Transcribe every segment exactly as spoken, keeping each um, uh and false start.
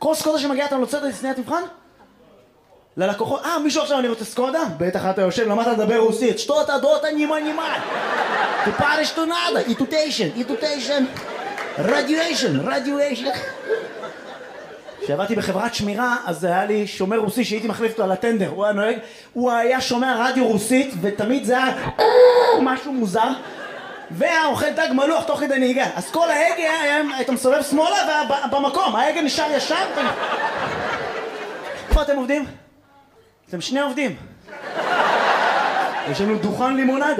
כל סקודה שמגיעה אתה רוצה את סניית מבחן? ללקוחות, אה, מישהו עכשיו אני רוצה סקודה? בטח אתה יושב, למדת לדבר רוסית. Что אתה דותה נימה נימה? Ты паришь, что надо? Итуtation, itutation, radiation, radiation. כשעבדתי בחברת שמירה, אז היה לי שומר רוסי שהייתי מחליף אותו על הטנדר. הוא היה נוהג, הוא היה שומע רדיו רוסית, ותמיד זה היה משהו מוזר. והיה אוכל דג מלוח תוך כדי נהיגה. אז כל ההגה היה, היית מסובב שמאלה, ובמקום, ההגה נשאר ישר. איפה אתם עובדים? אתם שני עובדים. יש לנו דוכן לימונדה.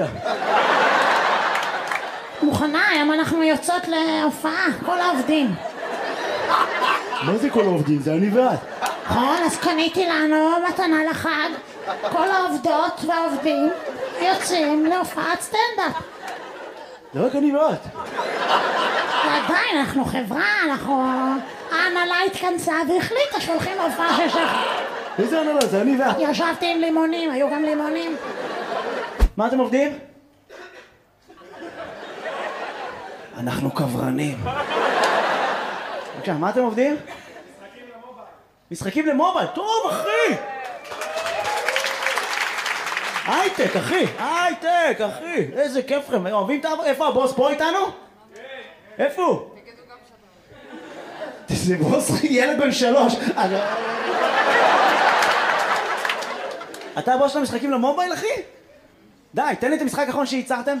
מוכנה, היום אנחנו יוצאות להופעה, כל העובדים. מה זה כל העובדים? זה אני ואת. נכון, אז קניתי לנו מתנה לחג. כל העובדות והעובדים יוצאים להופעת סטנדאפ. זה רק אני ואת. ועדיין, אנחנו חברה, אנחנו... ההנהלה התכנסה והחליטה שהולכים להופעה של שחר. איזה הנהלה? זה אני ואת. ישבתי עם לימונים, היו גם לימונים. מה אתם עובדים? אנחנו קברנים. בבקשה, מה אתם עובדים? משחקים למובייל. משחקים למובייל? טוב, אחי! הייטק, אחי! הייטק, אחי! איזה כיף לכם. אוהבים את העבוד? איפה הבוס? פה איתנו? כן. איפה הוא? זה בוס ילד בן שלוש. אתה הבוס של המשחקים למובייל, אחי? די, תן לי את המשחק האחרון שייצרתם.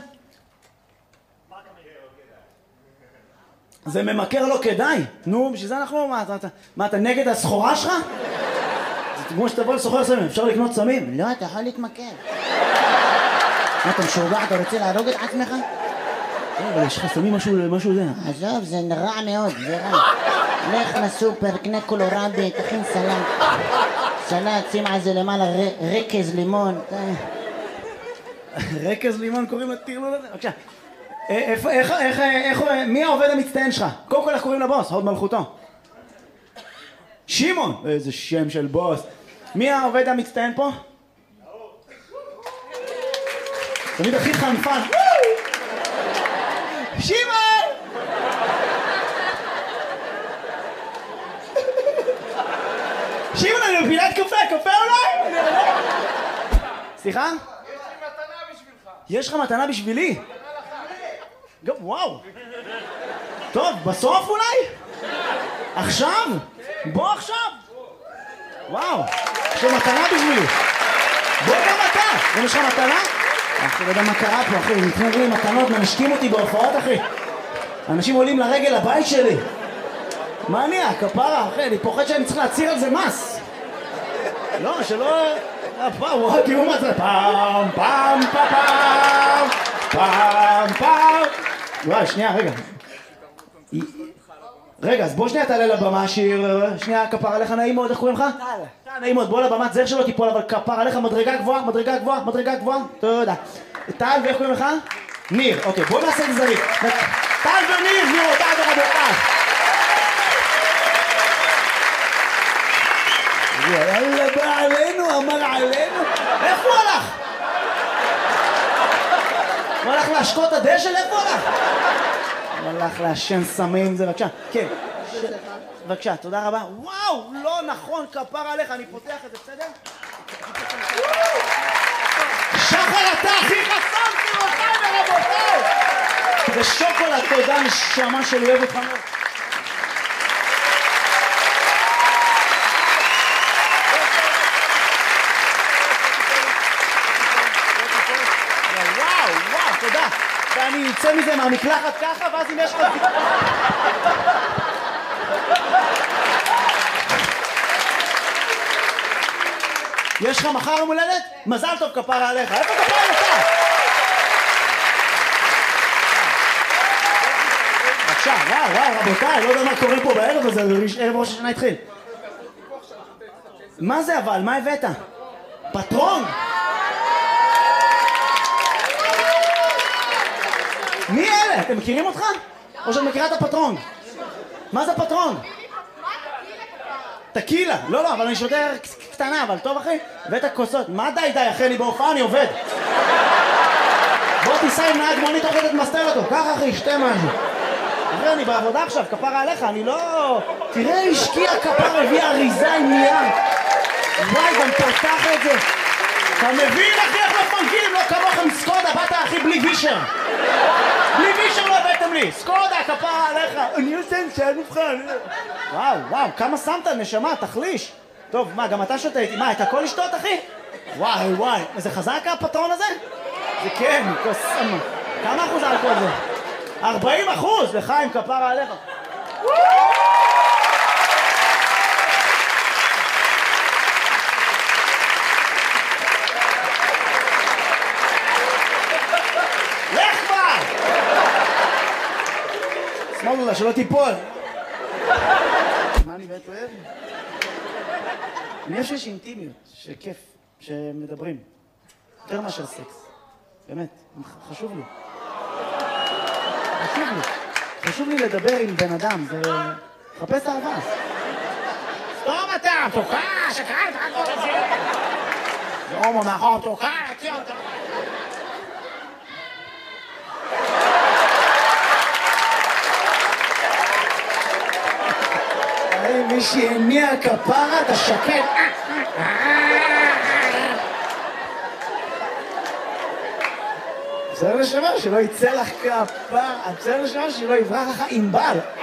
זה ממכר לא כדאי. נו, בשביל זה אנחנו... מה, אתה, מה, אתה נגד הסחורה שלך? זה כמו שתבוא לסוחר סמים, אפשר לקנות סמים? לא, אתה יכול להתמכר. מה, אתה משוגע? אתה רוצה להרוג את עצמך? אבל יש לך סמים משהו, משהו זה. עזוב, זה רע מאוד, זה רע. לך לסופר, קנה קולורבי, תכין סלט. סלט, שים על זה למעלה רקז לימון. רקז לימון קוראים לטירלול הזה? בבקשה. איך, איך, איך, איך, מי העובד המצטיין שלך? קודם כל איך קוראים לבוס? הוד מלכותו. שמעון! איזה שם של בוס. מי העובד המצטיין פה? תמיד הכי חנפן. שמעון! שמעון, אני מפילת קפה, קפה אולי? סליחה? יש לי מתנה בשבילך. יש לך מתנה בשבילי? גם, וואו. טוב, בסוף אולי? עכשיו? בוא עכשיו. וואו, יש לך מתנה בשבילי. בוא גם אתה. גם יש לך מתנה? אחי, לא יודע מה קרה פה, אחי. נתנו לי מתנות, מנשקים אותי בהופעות, אחי. אנשים עולים לרגל הבית שלי. מה אני? הכפרה, אחי, אני פוחד שאני צריך להצהיר על זה מס. לא, שלא... וואו, תראו מה זה. פעם, פעם, פעם, פעם, פעם. וואי, שנייה, רגע. רגע, אז בוא שנייה תעלה לבמה, שיר. שנייה, כפר עליך, נעים מאוד, איך קוראים לך? טל. טל, נעים מאוד, בוא לבמה, זר שלא תיפול, אבל כפר עליך, מדרגה גבוהה, מדרגה גבוהה, מדרגה גבוהה. תודה. טל, ואיך קוראים לך? ניר. אוקיי, בוא נעשה את זה זריק. טל וניר, ניר, טל ורבותיי. יאללה, בא עלינו, אמר עלינו. איפה הוא הלך? הוא הלך להשקות הדשא? איפה הוא הלך? הוא הלך לעשן סמים, זה בבקשה. כן. בבקשה, תודה רבה. וואו, לא נכון, כפר עליך, אני פותח את זה, בסדר? שחר, אתה הכי חסם, גבירותיי ורבותיי! זה שוקולד, תודה, נשמה שלי, אוהב אותך מאוד. תודה, ואני יוצא מזה מהמקלחת ככה, ואז אם יש לך... יש לך מחר יום הולדת? מזל טוב כפרה עליך. איפה כפרה עליך? בבקשה, וואו, וואו, רבותיי, לא יודע מה קורה פה בערב הזה, ערב ראש השנה התחיל. מה זה אבל? מה הבאת? פטרון? מי אלה? אתם מכירים אותך? או שאת מכירה את הפטרון? מה זה פטרון? טקילה. לא, לא, אבל אני שותה קטנה, אבל טוב אחי? ואת הכוסות. מה די די אחי? אני בהופעה, אני עובד. בוא תיסע עם נהג מונית עובדת מסתר אותו. ככה אחי, שתה משהו. אחי, חבר'ה, אני בעבודה עכשיו, כפרה עליך, אני לא... תראה, השקיע כפרה, הביא אריזה עם נייר. וואי, גם פתח את זה. אתה מבין, אחי, איך מפנקים? לא כמוכם, סקודה, באת, אחי, בלי וישר. בלי וישר לא הבאתם לי. סקודה, כפרה עליך. אני עושה עם שאין מבחן. וואו, וואו, כמה שמת, נשמה, תחליש. טוב, מה, גם אתה שותה איתי? מה, את הכל לשתות, אחי? וואי, וואי, זה חזק הפטרון הזה? זה כן, כוס סמה. כמה אחוז אלכוהול זה? ארבעים אחוז, לחיים, כפרה עליך. לך כבר! שמאלו לה, שלא תיפול. מה אני באמת אוהב? אני חושב שיש אינטימיות, שכיף, שמדברים. יותר מאשר סקס. באמת, חשוב לי. חשוב לי. חשוב לי לדבר עם בן אדם, זה... חפש אהבה. סתום אתה, תוקע, שקרן, תקע כל זה. זה הומו מאחור, תוקע, תציע אותה. מי שהניע כפרה, אתה שקט. בסדר לשמה, שלא יצא לך כפרה. בסדר לשמה, שלא יברח לך ענבל.